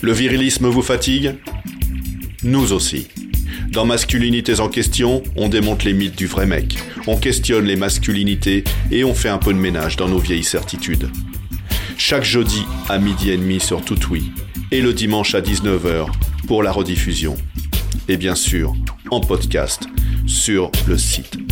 Le virilisme vous fatigue ? Nous aussi. Dans Masculinités en question, on démonte les mythes du vrai mec, on questionne les masculinités et on fait un peu de ménage dans nos vieilles certitudes. Chaque jeudi à 12h30 sur Toutoui et le dimanche à 19h pour la rediffusion. Et bien sûr, en podcast sur le site